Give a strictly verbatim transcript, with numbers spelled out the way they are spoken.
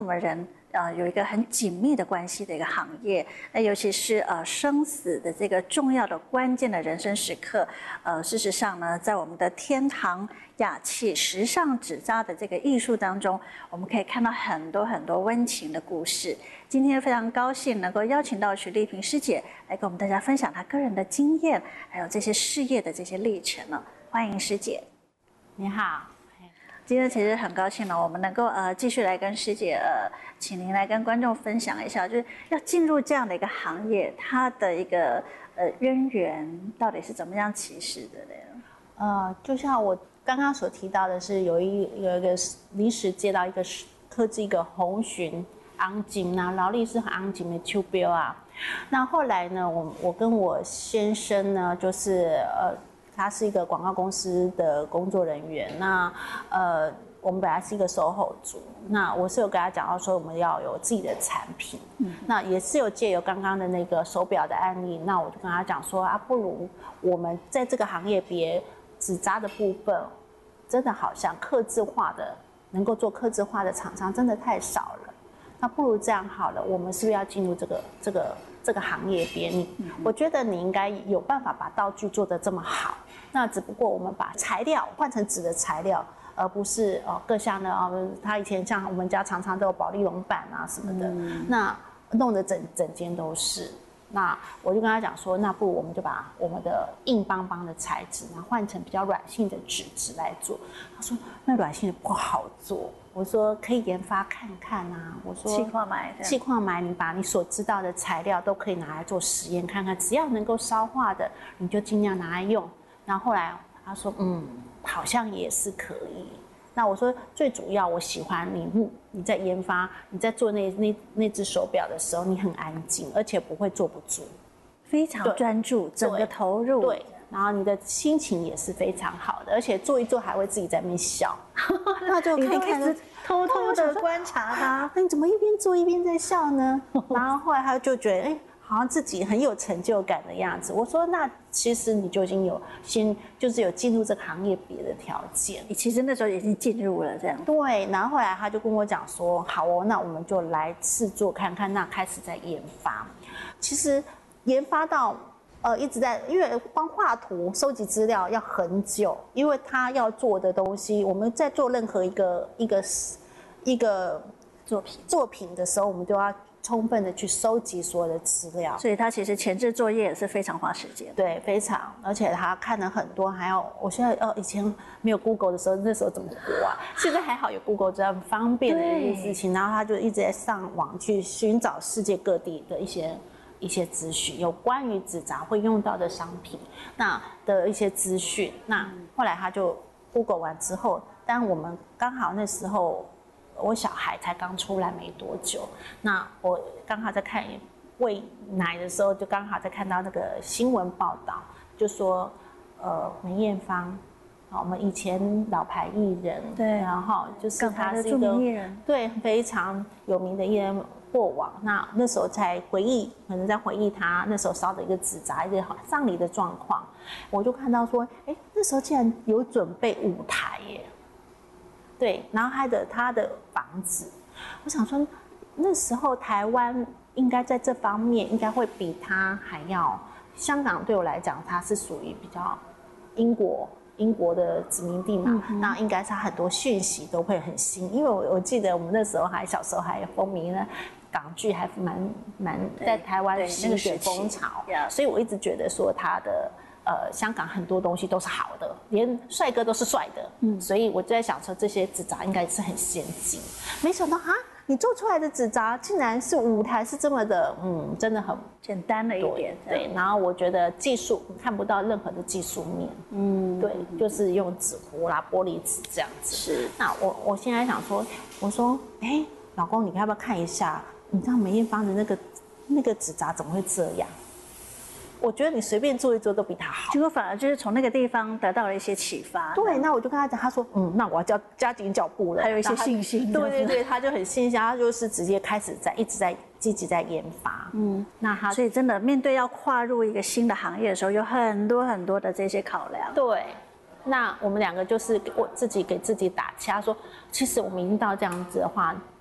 们人呃有一个很紧密的关系的一个行业。那尤其是呃生死的这个重要的关键的人生时刻，呃，事实上呢，在我们的天堂雅器时尚纸扎的这个艺术当中，我们可以看到很多很多温情的故事。今天非常高兴能够邀请到许丽萍师姐来跟我们大家分享她个人的经验，还有这些事业的这些历程呢。欢迎师姐。 你好。 今天其实很高兴呢，我们能够呃继续来跟师姐呃，请您来跟观众分享一下，就是要进入这样的一个行业，它的一个呃渊源到底是怎么样起始的呢？ 呃，就像我刚刚所提到的是，有一有一个临时接到一个科技一个红鲟昂金啊，劳力士和昂金的手表啊。那后来呢，我我跟我先生呢，就是呃。他是一个广告公司的工作人员，那呃，我们本来是一个售后组，那我是有跟他讲到说我们要有自己的产品，嗯，那也是有借由刚刚的那个手表的案例，那我就跟他讲说啊，不如我们在这个行业别纸扎的部分，真的好像客制化的能够做客制化的厂商真的太少了，那不如这样好了，我们是不是要进入这个这个这个行业别？你，嗯、我觉得你应该有办法把道具做得这么好。那只不过我们把材料换成纸的材料，而不是哦各项的啊，他以前像我们家常常都有保丽龙板啊什么的，嗯、那弄得整整间都是。那我就跟他讲说，那不如我们就把我们的硬邦邦的材质，然后换成比较软性的纸质来做。他说那软性的不好做。我说可以研发看看啊。我说气化霾， 气化霾，你把你所知道的材料都可以拿来做实验看看，只要能够烧化的，你就尽量拿来用。然后后来他说，嗯，好像也是可以。那我说最主要，我喜欢你，你在研发，你在做那那那只手表的时候，你很安静，而且不会坐不住， 非常专注，整个投入。 对，然后你的心情也是非常好的，而且做一做还会自己在那边笑，那就看看着偷偷的观察他， 那你怎么一边做一边在笑呢？然后后来他就觉得，哎。好像自己很有成就感的样子。我说，那其实你就已经有先就是有进入这个行业别的条件。 你其实那时候已经进入了这样。 对，然后后来他就跟我讲说，好哦，那我们就来试做看看。那开始在研发，其实研发到呃一直在，因为光画图、收集资料要很久，因为他要做的东西，我们在做任何一个一个一个作品作品的时候，我们都要充分的去收集所有的资料， 所以他其实前置作业也是非常花时间。 对，非常，而且他看了很多，还要我现在呃以前没有 Google 的时候，那时候怎么活啊？现在还好有 Google 这样方便的一件事情，然后他就一直在上网去寻找世界各地的一些一些资讯，有关于纸扎会用到的商品那的一些资讯。那后来他就 Google 完之后，但我们刚好那时候。我小孩才刚出来没多久，那我刚好在看喂奶的时候，就刚好在看到那个新闻报道，就说，呃，梅艳芳，我们以前老牌艺人， 对， 然后就是他是一个艺人， 对，非常有名的艺人过往。那那时候才回忆，可能在回忆他那时候烧的一个纸扎，一个葬礼的状况，我就看到说，哎，那时候竟然有准备舞台耶。对，然后他的他的房子，我想说，那时候台湾应该在这方面应该会比他还要。香港对我来讲，它是属于比较英国英国的殖民地嘛，嗯、那应该是很多讯息都会很新。因为我我记得我们那时候还小时候还风靡呢，港剧还蛮蛮在台湾席卷风潮，所以我一直觉得说他的。呃，香港很多东西都是好的，连帅哥都是帅的，嗯，所以我就在想说，这些纸扎应该是很先进。没想到啊，你做出来的纸扎竟然是舞台是这么的，嗯，真的很简单了一点。 对，对，然后我觉得技术看不到任何的技术面，嗯，对，就是用纸糊啦、玻璃纸这样子。 是。 那我我现在想说，我说，哎，老公，你要不要看一下？你知道梅艳芳的那个那个纸扎怎么会这样？我觉得你随便做一做都比他好， 结果反而就是从那个地方得到了一些启发。 对，那我就跟他讲，他说，嗯，那我要加加紧脚步了， 还有一些信心。 对对对，他就很信心，他就是直接开始在一直在积极在研发。嗯，那他所以真的面对要跨入一个新的行业的时候，有很多很多的这些考量。 对。那我们两个就是我自己给自己打气，他说，其实我们已经到这样子的话，